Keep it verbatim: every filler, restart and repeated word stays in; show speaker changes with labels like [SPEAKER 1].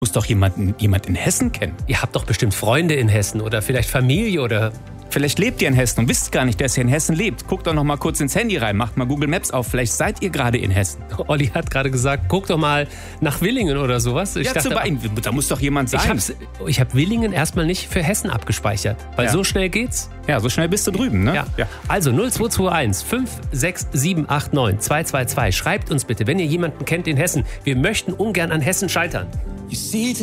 [SPEAKER 1] Muss doch jemanden, jemand in Hessen kennen.
[SPEAKER 2] Ihr habt doch bestimmt Freunde in Hessen oder vielleicht Familie oder...
[SPEAKER 1] Vielleicht lebt ihr in Hessen und wisst gar nicht, dass ihr in Hessen lebt. Guckt doch noch mal kurz ins Handy rein, macht mal Google Maps auf. Vielleicht seid ihr gerade in Hessen.
[SPEAKER 2] Olli hat gerade gesagt, guck doch mal nach Willingen oder sowas. Ich
[SPEAKER 1] ja,
[SPEAKER 2] dachte,
[SPEAKER 1] zu Wein. Da muss doch jemand sein.
[SPEAKER 2] Ich habe ich hab Willingen erstmal nicht für Hessen abgespeichert, weil
[SPEAKER 1] Ja.
[SPEAKER 2] so schnell geht's.
[SPEAKER 1] Ja, so schnell bist du drüben, ne?
[SPEAKER 2] Ja. Also null zwei zwei eins fünf sechs sieben acht neun zwei zwei zwei. Schreibt uns bitte, wenn ihr jemanden kennt in Hessen. Wir möchten ungern an Hessen scheitern.